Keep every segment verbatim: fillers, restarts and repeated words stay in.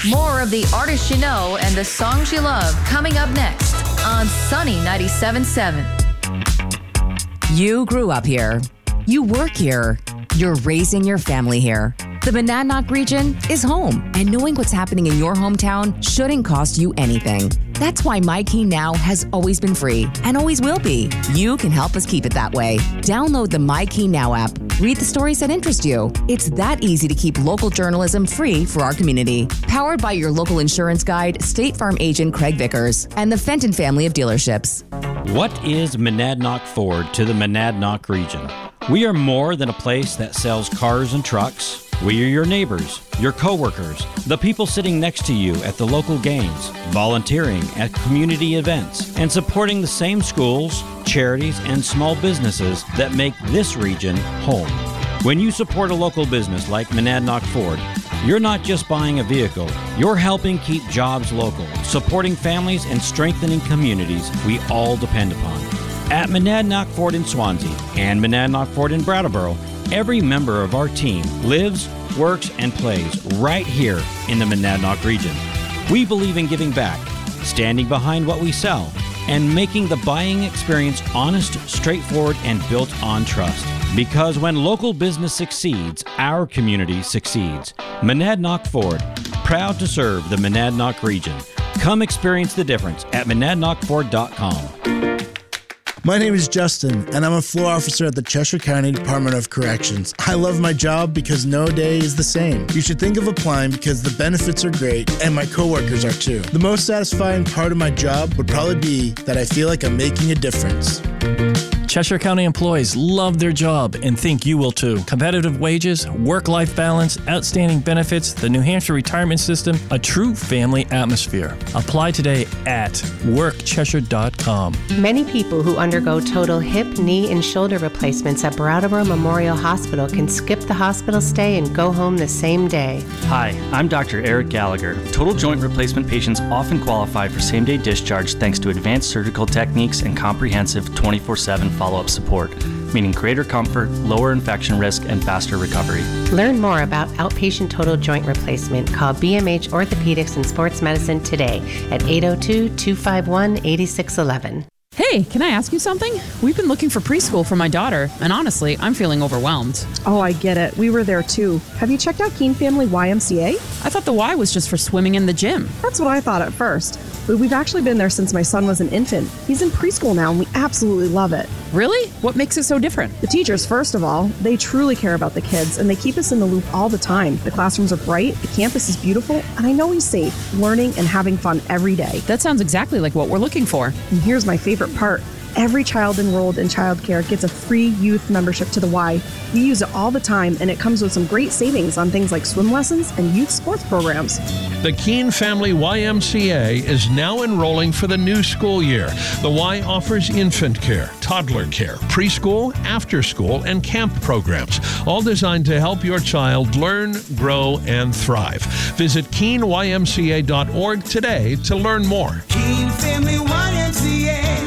More of the artists you know and the songs you love coming up next on Sunny ninety-seven point seven. You grew up here. You work here. You're raising your family here. The Monadnock region is home, and knowing what's happening in your hometown shouldn't cost you anything. That's why MyKey Now has always been free and always will be. You can help us keep it that way. Download the MyKey Now app. Read the stories that interest you. It's that easy to keep local journalism free for our community. Powered by your local insurance guide, State Farm agent Craig Vickers, and the Fenton family of dealerships. What is Monadnock Ford to the Monadnock region? We are more than a place that sells cars and trucks. We are your neighbors, your coworkers, the people sitting next to you at the local games, volunteering at community events, and supporting the same schools, charities, and small businesses that make this region home. When you support a local business like Monadnock Ford, you're not just buying a vehicle, you're helping keep jobs local, supporting families and strengthening communities we all depend upon. At Monadnock Ford in Swansea and Monadnock Ford in Brattleboro, every member of our team lives, works, and plays right here in the Monadnock region. We believe in giving back, standing behind what we sell, and making the buying experience honest, straightforward, and built on trust. Because when local business succeeds, our community succeeds. Monadnock Ford, proud to serve the Monadnock region. Come experience the difference at monadnock ford dot com. My name is Justin, and I'm a floor officer at the Cheshire County Department of Corrections. I love my job because no day is the same. You should think of applying because the benefits are great, and my coworkers are too. The most satisfying part of my job would probably be that I feel like I'm making a difference. Cheshire County employees love their job and think you will too. Competitive wages, work-life balance, outstanding benefits, the New Hampshire retirement system, a true family atmosphere. Apply today at work cheshire dot com. Many people who undergo total hip, knee, and shoulder replacements at Brattleboro Memorial Hospital can skip the hospital stay and go home the same day. Hi, I'm Doctor Eric Gallagher. Total joint replacement patients often qualify for same-day discharge thanks to advanced surgical techniques and comprehensive twenty-four seven follow-up support, meaning greater comfort, lower infection risk, and faster recovery. Learn more about outpatient total joint replacement. Call B M H Orthopedics and Sports Medicine today at eight oh two, two five one, eight six one one. Hey, can I ask you something? We've been looking for preschool for my daughter, and honestly, I'm feeling overwhelmed. Oh, I get it. We were there too. Have you checked out Keene Family Y M C A? I thought the Y was just for swimming in the gym. That's what I thought at first. But we've actually been there since my son was an infant. He's in preschool now, and we absolutely love it. Really? What makes it so different? The teachers, first of all, they truly care about the kids, and they keep us in the loop all the time. The classrooms are bright, the campus is beautiful, and I know he's safe, learning and having fun every day. That sounds exactly like what we're looking for. And here's my favorite part. Every child enrolled in childcare gets a free youth membership to the Y. We use it all the time, and it comes with some great savings on things like swim lessons and youth sports programs. The Keene Family Y M C A is now enrolling for the new school year. The Y offers infant care, toddler care, preschool, after school, and camp programs, all designed to help your child learn, grow, and thrive. Visit keene y m c a dot org today to learn more. Keene Family Y M C A.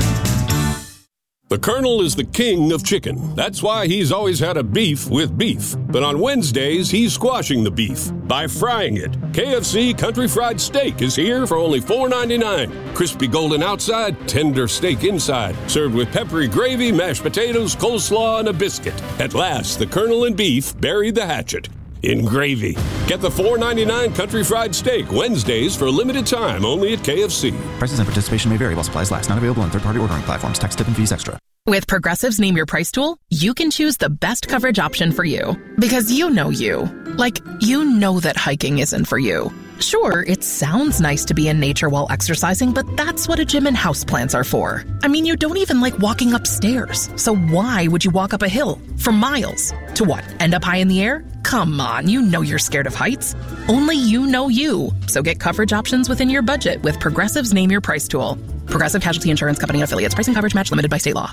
The Colonel is the king of chicken. That's why he's always had a beef with beef. But on Wednesdays, he's squashing the beef by frying it. K F C Country Fried Steak is here for only four ninety-nine. Crispy golden outside, tender steak inside. Served with peppery gravy, mashed potatoes, coleslaw, and a biscuit. At last, the Colonel and beef buried the hatchet in gravy. Get the four ninety-nine Country Fried Steak Wednesdays for a limited time only at K F C. Prices and participation may vary while supplies last. Not available on third-party ordering platforms. Tax, tip, and fees extra. With Progressive's Name Your Price tool, you can choose the best coverage option for you. Because you know you. Like, you know that hiking isn't for you. Sure, it sounds nice to be in nature while exercising, but that's what a gym and houseplants are for. I mean, you don't even like walking upstairs. So why would you walk up a hill for miles? To what, end up high in the air? Come on, you know you're scared of heights. Only you know you. So get coverage options within your budget with Progressive's Name Your Price tool. Progressive Casualty Insurance Company and affiliates. Price and coverage match limited by state law.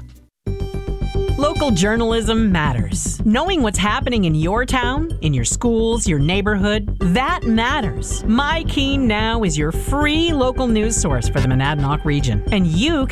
Local journalism matters. Knowing what's happening in your town, in your schools, your neighborhood, that matters. MyKey Now is your free local news source for the Monadnock region. And you can